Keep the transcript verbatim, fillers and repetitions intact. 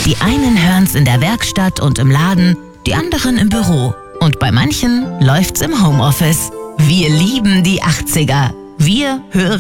Die einen hören's in der Werkstatt und im Laden, die anderen im Büro. Und bei manchen läuft's im Homeoffice. Wir lieben die achtziger. Wir hören